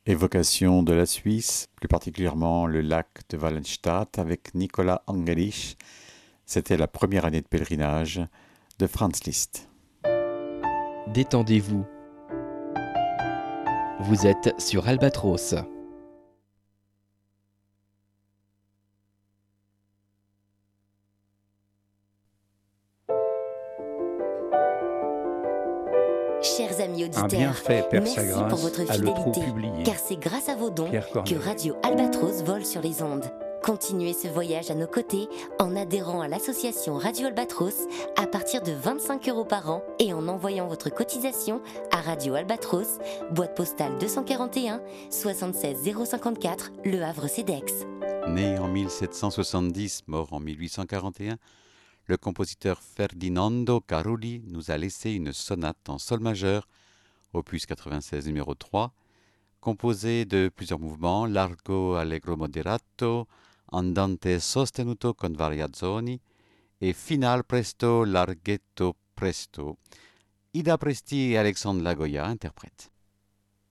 Évocation de la Suisse, plus particulièrement le lac de Wallenstadt avec Nicolas Angelich. C'était la première année de pèlerinage de Franz Liszt. Détendez-vous. Vous êtes sur Albatros. Chers amis Un auditeurs, bienfait perd merci sa grâce pour votre à le trop fidélité, publier. car c'est grâce à vos dons Pierre que Corneille. Radio Albatros vole sur les ondes. Continuez ce voyage à nos côtés en adhérant à l'association Radio Albatros à partir de 25 € par an et en envoyant votre cotisation à Radio Albatros, boîte postale 241 76 054, Le Havre-Cedex. Né en 1770, mort en 1841, le compositeur Ferdinando Carulli nous a laissé une sonate en sol majeur, opus 96 numéro 3, composée de plusieurs mouvements, largo allegro moderato, andante sostenuto con variazioni et finale presto larghetto presto. Ida Presti et Alexandre Lagoya interprètent.